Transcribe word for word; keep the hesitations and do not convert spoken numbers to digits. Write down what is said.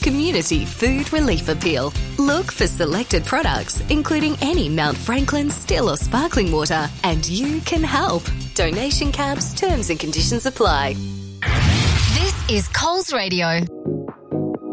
community food relief appeal. Look for selected products, including any Mount Franklin still or sparkling water, and you can help. Donation caps, terms and conditions apply. This is Coles Radio.